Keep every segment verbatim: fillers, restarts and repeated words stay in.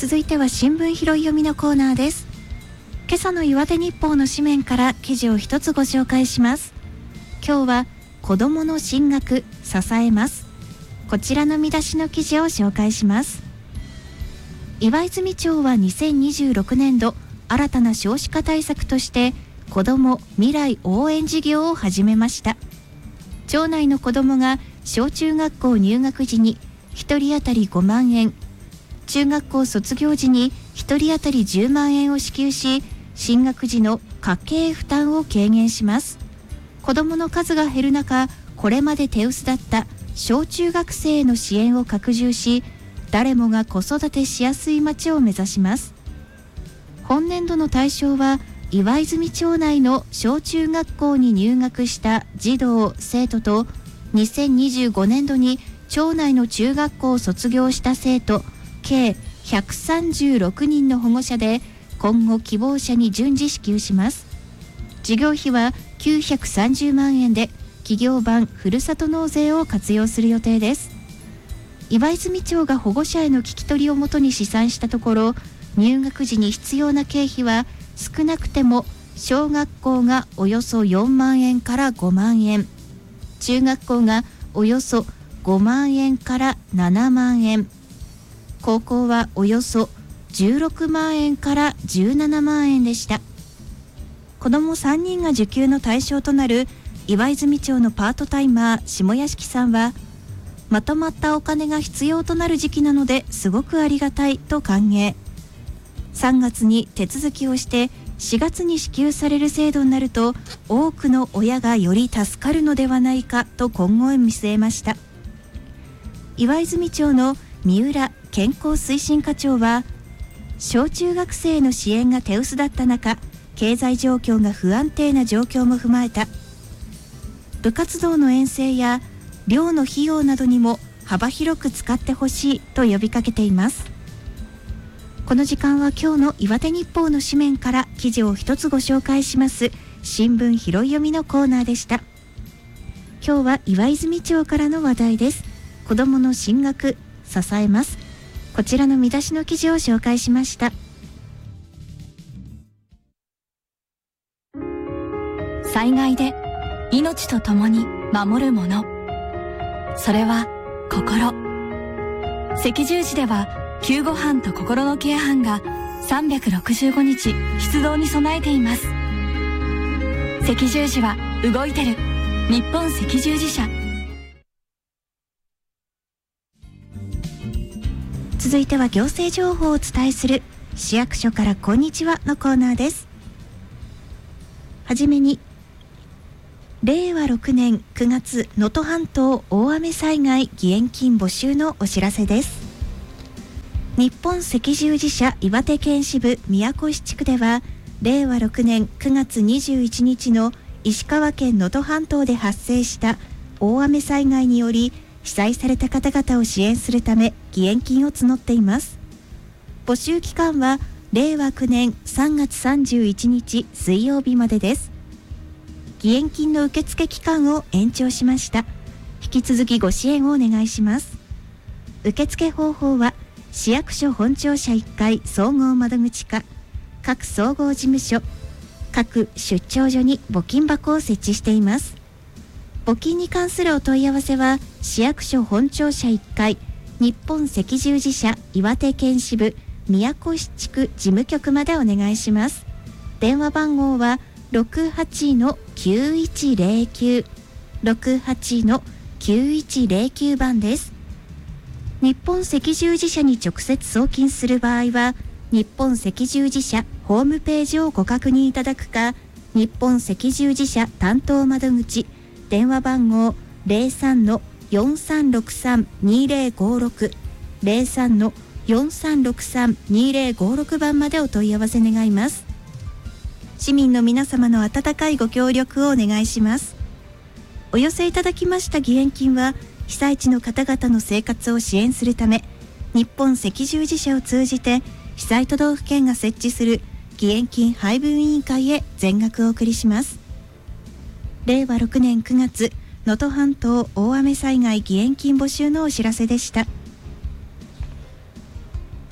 続いては新聞拾い読みのコーナーです。今朝の岩手日報の紙面から記事を一つご紹介します。今日は子どもの進学支えます。こちらの見出しの記事を紹介します。岩泉町はにせんにじゅうろくねん度新たな少子化対策として子ども未来応援事業を始めました。町内の子どもが小中学校入学時にひとり当たりごまんえん、中学校卒業時にひとり当たりじゅうまんえんを支給し、進学時の家計負担を軽減します。子どもの数が減る中、これまで手薄だった小中学生への支援を拡充し、誰もが子育てしやすい町を目指します。本年度の対象は岩泉町内の小中学校に入学した児童・生徒と、にせんにじゅうごねん度に町内の中学校を卒業した生徒計ひゃくさんじゅうろくにんの保護者で、今後希望者に順次支給します。事業費はきゅうひゃくさんじゅうまんえんで、企業版ふるさと納税を活用する予定です。岩泉町が保護者への聞き取りをもとに試算したところ、入学時に必要な経費は少なくても小学校がおよそよんまんえんからごまんえん、中学校がおよそごまんえんからななまんえん、高校はおよそじゅうろくまんえんからじゅうななまんえんでした。子どもさんにんが受給の対象となる岩泉町のパートタイマー下屋敷さんは、まとまったお金が必要となる時期なのですごくありがたいと歓迎。さんがつに手続きをしてしがつに支給される制度になると、多くの親がより助かるのではないかと今後を見据えました。岩泉町の三浦健康推進課長は、小中学生への支援が手薄だった中、経済状況が不安定な状況も踏まえた。部活動の遠征や寮の費用などにも幅広く使ってほしいと呼びかけています。この時間は今日の岩手日報の紙面から記事を一つご紹介します新聞拾い読みのコーナーでした。今日は岩泉町からの話題です。子どもの進学支えます。こちらの見出しの記事を紹介しました。 災害で命とともに守るもの、それは心。赤十字では救護班と心のケア班がさんびゃくろくじゅうごにち出動に備えています。赤十字は動いてる。日本赤十字社。 続いては行政情報をお伝えする市役所からこんにちはのコーナーです。はじめに、れいわろくねんくがつ能登半島大雨災害義援金募集のお知らせです。日本赤十字社岩手県支部宮古市地区では、れいわろくねんくがつにじゅういちにちの石川県能登半島で発生した大雨災害により被災された方々を支援するため義援金を募っています。募集期間はれいわきゅうねんさんがつさんじゅういちにち水曜日までです。義援金の受付期間を延長しました。引き続きご支援をお願いします。受付方法は市役所本庁舎いっかい総合窓口か各総合事務所、各出張所に募金箱を設置しています。募金に関するお問い合わせは市役所本庁舎いっかい日本赤十字社岩手県支部宮古市地区事務局までお願いします。電話番号は ろくはちのきゅういちぜろきゅう ろくはちのきゅういちぜろきゅう番です。日本赤十字社に直接送金する場合は日本赤十字社ホームページをご確認いただくか、日本赤十字社担当窓口電話番号 ゼロさんのよんさんろくさんにぜろごろく ゼロさんのよんさんろくさんにぜろごろく番までお問い合わせ願います。市民の皆様の温かいご協力をお願いします。お寄せいただきました義援金は被災地の方々の生活を支援するため、日本赤十字社を通じて被災都道府県が設置する義援金配分委員会へ全額お送りします。れいわろくねんくがつ能登半島大雨災害義援金募集のお知らせでした。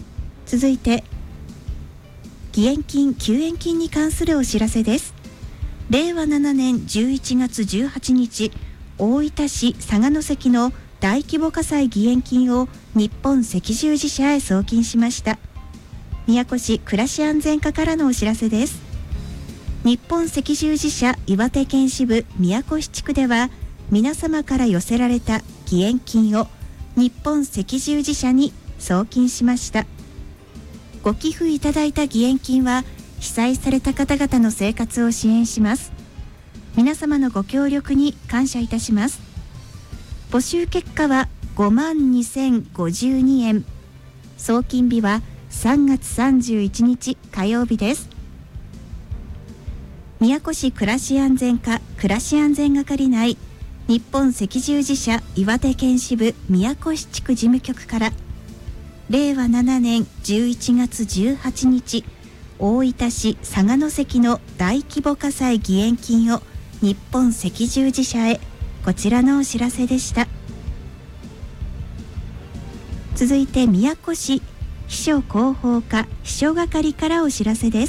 続いて義援金・救援金に関するお知らせです。れいわななねんじゅういちがつじゅうはちにち、大分市佐賀関の大規模火災義援金を日本赤十字社へ送金しました。宮古市暮らし安全課からのお知らせです。日本赤十字社岩手県支部宮古市地区では、皆様から寄せられた義援金を日本赤十字社に送金しました。ご寄付いただいた義援金は被災された方々の生活を支援します。皆様のご協力に感謝いたします。募集結果はごまんにせんごじゅうにえん、送金日はさんがつさんじゅういちにち火曜日です。宮古市暮らし安全課暮らし安全係内、日本赤十字社岩手県支部宮古市地区事務局から、れいわななねんじゅういちがつじゅうはちにち、大分市佐賀関の大規模火災義援金を日本赤十字社へ、こちらのお知らせでした。続いて宮古市秘書広報課秘書係からお知らせです。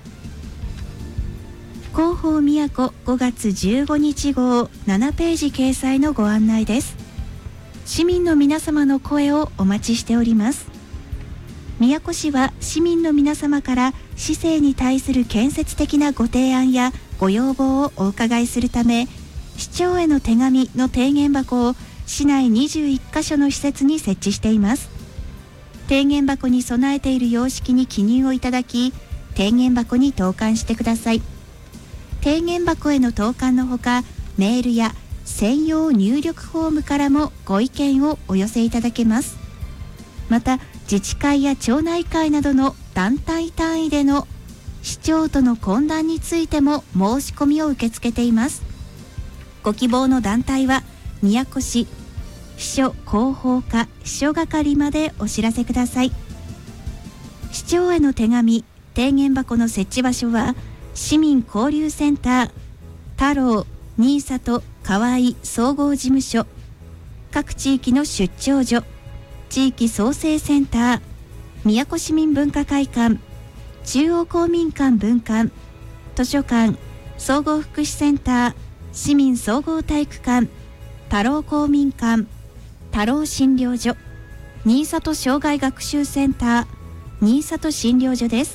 広報宮古ごがつじゅうごにち号ななページ掲載のご案内です。市民の皆様の声をお待ちしております。宮古市は市民の皆様から市政に対する建設的なご提案やご要望をお伺いするため、市長への手紙の提言箱を市内にじゅういっかしょの施設に設置しています。提言箱に備えている様式に記入をいただき、提言箱に投函してください。提言箱への投函のほか、メールや専用入力フォームからもご意見をお寄せいただけます。また自治会や町内会などの団体単位での市長との懇談についても申し込みを受け付けています。ご希望の団体は宮古市秘書広報課秘書係までお知らせください。市長への手紙提言箱の設置場所は市民交流センター太郎新里河合総合事務所、各地域の出張所、地域創生センター、宮古市民文化会館、中央公民館分館、図書館、総合福祉センター、市民総合体育館、太郎公民館、太郎診療所、新里障害学習センター、新里診療所です。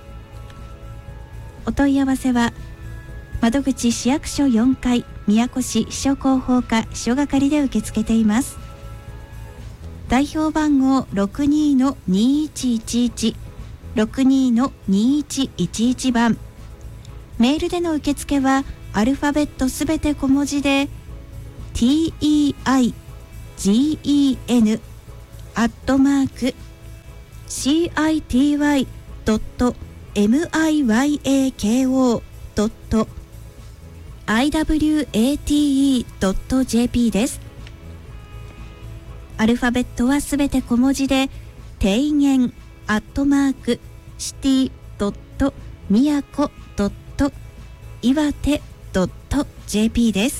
お問い合わせは窓口市役所よんかい宮古市秘書広報課秘書係で受け付けています。代表番号 ろくにーのにーいちいちいち ろくにーのにーいちいちいち 番。メールでの受付はアルファベットすべて小文字で ティーイーアイジーイーエヌ アットマーク シーアイティーワイ ドット ミヤコ ドット アイダブリューエーティーイー ドット ジェーピー です。アルファベットはすべて小文字で提言アットマークシティドットミヤコドット岩手ドット ジェーピー です。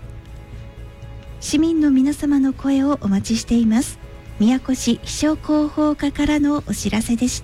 市民の皆様の声をお待ちしています。宮古市秘書広報課からのお知らせでした。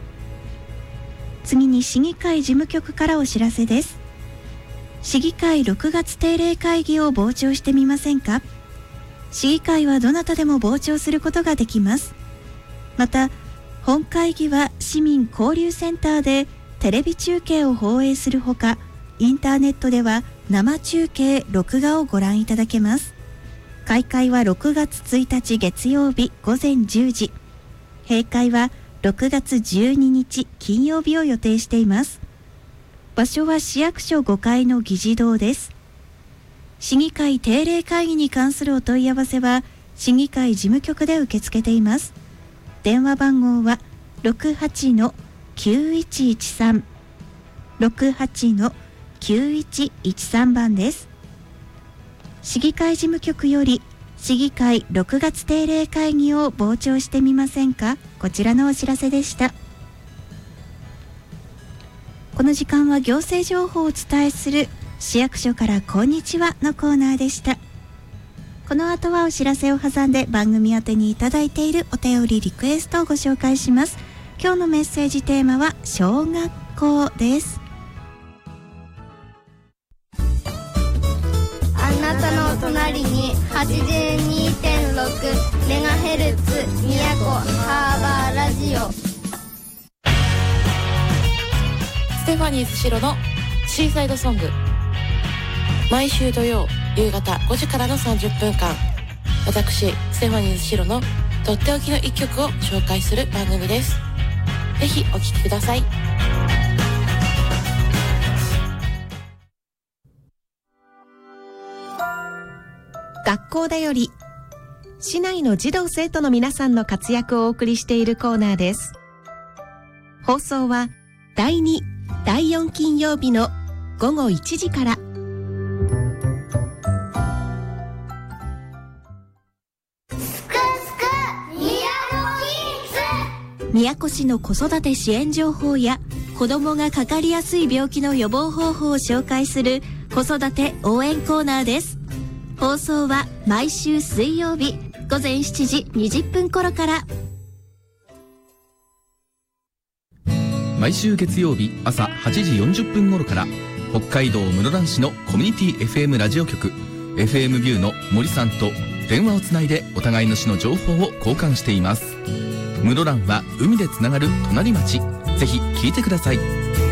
次に市議会事務局からお知らせです。市議会ろくがつ定例会議を傍聴してみませんか？市議会はどなたでも傍聴することができます。また本会議は市民交流センターでテレビ中継を放映するほか、インターネットでは生中継録画をご覧いただけます。開会はろくがつついたち月曜日ごぜんじゅうじ、閉会はろくがつじゅうににち金曜日を予定しています。場所は市役所ごかいの議事堂です。市議会定例会議に関するお問い合わせは市議会事務局で受け付けています。電話番号は ろくはちのきゅういちいちさん ろくはちのきゅういちいちさん 番です。市議会事務局より市議会ろくがつ定例会議を傍聴してみませんか？こちらのお知らせでした。この時間は行政情報をお伝えする市役所からこんにちはのコーナーでした。 この後はお知らせを挟んで番組宛てにいただいているお便りリクエストをご紹介します。今日のメッセージテーマは小学校です。 あなたの隣に はちじゅうにてんろく メガヘルツ宮古ハーバーラジオ。 ステファニーズシロのシーサイドソング、毎週土曜夕方ごじからのさんじゅっぷんかん、私ステファニーズシロのとっておきの一曲を紹介する番組です。ぜひお聴きください。 学校だより、市内の児童生徒の皆さんの活躍をお送りしているコーナーです。放送はだいに、だいよん金曜日のごごいちじから。 宮古市の子育て支援情報や子どもがかかりやすい病気の予防方法を紹介する子育て応援コーナーです。放送は毎週水曜日ごぜんしちじにじゅっぷん頃から。 毎週月曜日朝はちじよんじゅっぷん頃から北海道室蘭市のコミュニティ エフエム ラジオ局 エフエム ビューの森さんと電話をつないでお互いの市の情報を交換しています。室蘭は海でつながる隣町、ぜひ聞いてください。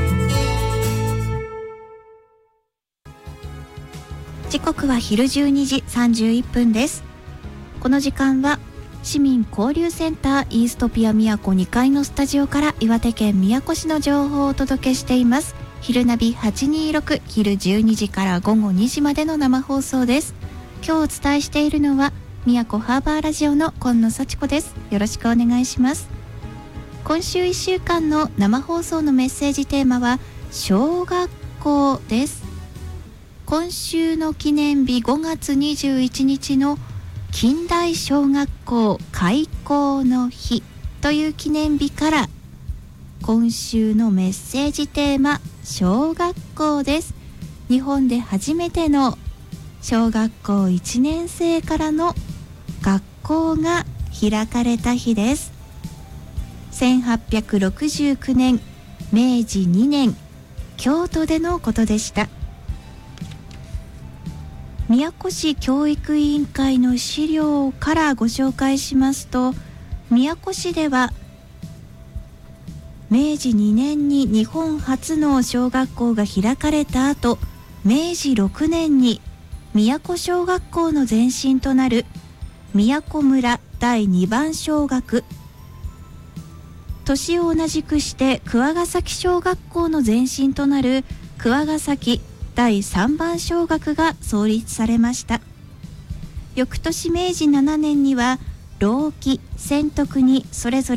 時刻は昼じゅうにじさんじゅういっぷんです。この時間は市民交流センターイーストピア宮古にかいのスタジオから岩手県宮古市の情報をお届けしています。昼ナビはちにーろく、昼じゅうにじからごごにじまでの生放送です。今日お伝えしているのは宮古ハーバーラジオの今野幸子です。よろしくお願いします。今週いっしゅうかんの生放送のメッセージテーマは小学校です。今週の記念日ごがつにじゅういちにちの近代小学校開校の日という記念日から今週のメッセージテーマ小学校です。日本で初めての小学校いちねんせいからの学校が開かれた日です。せんはっぴゃくろくじゅうきゅうねんめいじにねん京都でのことでした。宮古市教育委員会の資料からご紹介しますと、宮古市ではめいじにねんに日本初の小学校が開かれた後、めいじろくねんに宮古小学校の前身となる宮古村だいにばん小学、年を同じくして桑ヶ崎小学校の前身となる桑ヶ崎だいさんばん小学が創立されました。翌年めいじななねんには老木、千徳にそれぞれ